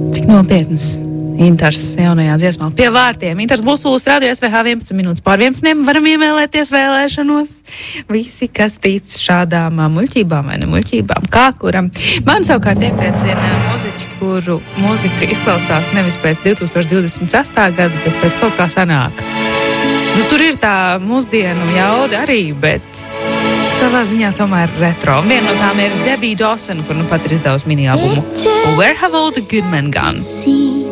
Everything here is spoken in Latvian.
Cik nopietnas Intars jaunajā dziesmā pie vārtiem. Intars Busulis, Radio SVH 11 minūtes pār 11. Varam ievēlēties vēlēšanos. Visi, kas tic šādām muļķībām vai nemuļķībām, kā kuram. Man savukārt iepriecina muziķi, kuru mūzika izklausās nevis pēc 2026. gada, bet pēc kaut kā sanāk. Nu, tur ir tā mūsdienu jauda arī, bet savā ziņā tomēr retro. Viena no tām ir Debbie Dawson, kur nu pat ir izdevusi mini albumu Where Have All the Good Men Gone?